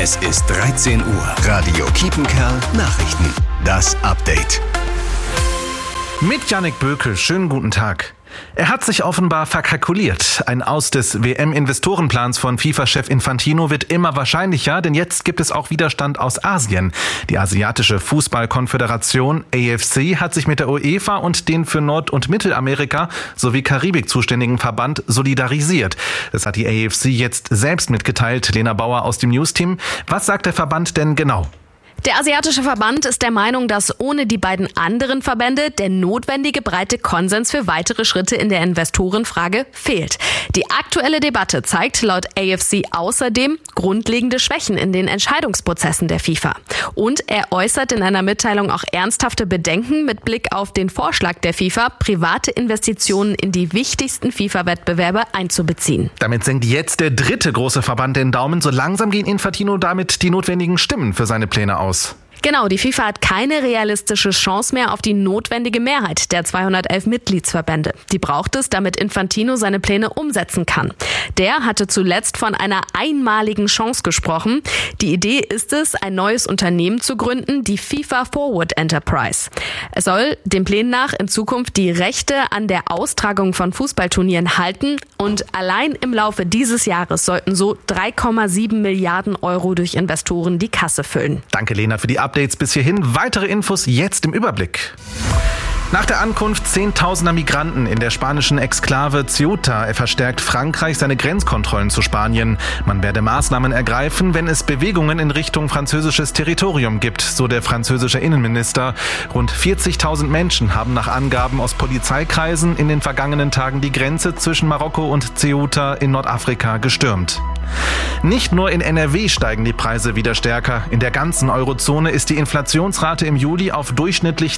Es ist 13 Uhr. Radio Kiepenkerl Nachrichten. Das Update. Mit Jannik Bökel, schönen guten Tag. Er hat sich offenbar verkalkuliert. Ein Aus des WM-Investorenplans von FIFA-Chef Infantino wird immer wahrscheinlicher, denn jetzt gibt es auch Widerstand aus Asien. Die Asiatische Fußballkonföderation AFC hat sich mit der UEFA und den für Nord- und Mittelamerika sowie Karibik zuständigen Verband solidarisiert. Das hat die AFC jetzt selbst mitgeteilt. Lena Bauer aus dem News-Team. Was sagt der Verband denn genau? Der Asiatische Verband ist der Meinung, dass ohne die beiden anderen Verbände der notwendige breite Konsens für weitere Schritte in der Investorenfrage fehlt. Die aktuelle Debatte zeigt laut AFC außerdem grundlegende Schwächen in den Entscheidungsprozessen der FIFA. Und er äußert in einer Mitteilung auch ernsthafte Bedenken mit Blick auf den Vorschlag der FIFA, private Investitionen in die wichtigsten FIFA-Wettbewerbe einzubeziehen. Damit senkt jetzt der dritte große Verband den Daumen. So langsam gehen Infantino damit die notwendigen Stimmen für seine Pläne aus. Genau, die FIFA hat keine realistische Chance mehr auf die notwendige Mehrheit der 211 Mitgliedsverbände. Die braucht es, damit Infantino seine Pläne umsetzen kann. Der hatte zuletzt von einer einmaligen Chance gesprochen. Die Idee ist es, ein neues Unternehmen zu gründen, die FIFA Forward Enterprise. Es soll den Plänen nach in Zukunft die Rechte an der Austragung von Fußballturnieren halten und allein im Laufe dieses Jahres sollten so 3,7 Milliarden Euro durch Investoren die Kasse füllen. Danke, Lena, für die Updates bis hierhin. Weitere Infos jetzt im Überblick. Nach der Ankunft zehntausender Migranten in der spanischen Exklave Ceuta verstärkt Frankreich seine Grenzkontrollen zu Spanien. Man werde Maßnahmen ergreifen, wenn es Bewegungen in Richtung französisches Territorium gibt, so der französische Innenminister. Rund 40.000 Menschen haben nach Angaben aus Polizeikreisen in den vergangenen Tagen die Grenze zwischen Marokko und Ceuta in Nordafrika gestürmt. Nicht nur in NRW steigen die Preise wieder stärker. In der ganzen Eurozone ist die Inflationsrate im Juli auf durchschnittlich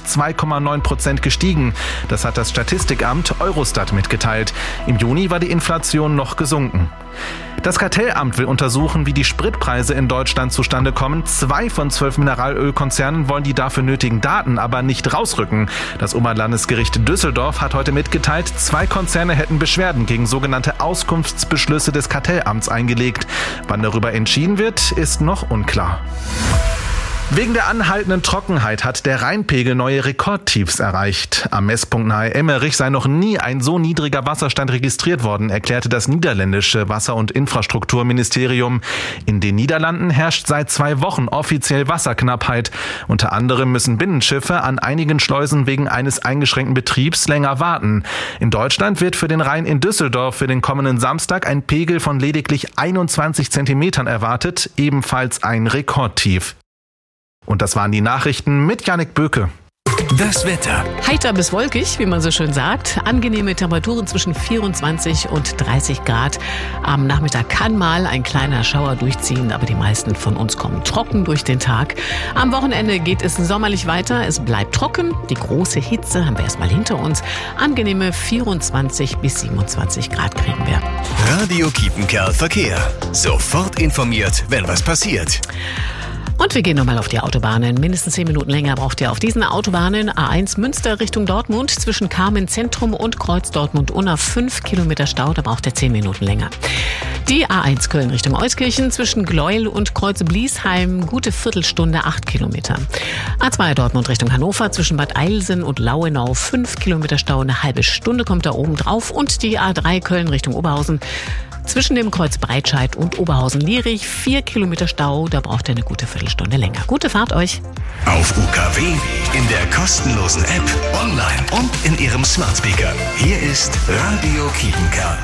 2,9% gestiegen. Das hat das Statistikamt Eurostat mitgeteilt. Im Juni war die Inflation noch gesunken. Das Kartellamt will untersuchen, wie die Spritpreise in Deutschland zustande kommen. 2 von 12 Mineralölkonzernen wollen die dafür nötigen Daten aber nicht rausrücken. Das Oberlandesgericht Düsseldorf hat heute mitgeteilt, 2 Konzerne hätten Beschwerden gegen sogenannte Auskunftsbeschlüsse des Kartellamts eingelegt. Wann darüber entschieden wird, ist noch unklar. Wegen der anhaltenden Trockenheit hat der Rheinpegel neue Rekordtiefs erreicht. Am Messpunkt nahe Emmerich sei noch nie ein so niedriger Wasserstand registriert worden, erklärte das niederländische Wasser- und Infrastrukturministerium. In den Niederlanden herrscht seit 2 Wochen offiziell Wasserknappheit. Unter anderem müssen Binnenschiffe an einigen Schleusen wegen eines eingeschränkten Betriebs länger warten. In Deutschland wird für den Rhein in Düsseldorf für den kommenden Samstag ein Pegel von lediglich 21 Zentimetern erwartet, ebenfalls ein Rekordtief. Und das waren die Nachrichten mit Jannik Böke. Das Wetter. Heiter bis wolkig, wie man so schön sagt. Angenehme Temperaturen zwischen 24 und 30 Grad. Am Nachmittag kann mal ein kleiner Schauer durchziehen, aber die meisten von uns kommen trocken durch den Tag. Am Wochenende geht es sommerlich weiter. Es bleibt trocken. Die große Hitze haben wir erstmal hinter uns. Angenehme 24 bis 27 Grad kriegen wir. Radio Kiepenkerl Verkehr. Sofort informiert, wenn was passiert. Und wir gehen nochmal auf die Autobahnen. Mindestens 10 Minuten länger braucht ihr auf diesen Autobahnen. A1 Münster Richtung Dortmund zwischen Carmen Zentrum und Kreuz Dortmund-Unna 5 Kilometer Stau. Da braucht ihr 10 Minuten länger. Die A1 Köln Richtung Euskirchen zwischen Gleuel und Kreuz-Bliesheim gute Viertelstunde 8 Kilometer. A2 Dortmund Richtung Hannover zwischen Bad Eilsen und Lauenau 5 Kilometer Stau. Eine halbe Stunde kommt da oben drauf. Und die A3 Köln Richtung Oberhausen zwischen dem Kreuz Breitscheid und Oberhausen-Lierich 4 Kilometer Stau, da braucht ihr eine gute Viertelstunde länger. Gute Fahrt euch! Auf UKW, in der kostenlosen App, online und in Ihrem Smart Speaker. Hier ist Radio Kiepenkerl.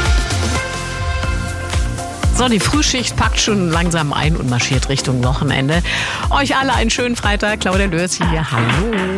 So, die Frühschicht packt schon langsam ein und marschiert Richtung Wochenende. Euch alle einen schönen Freitag. Claudia Lörs hier. Hallo!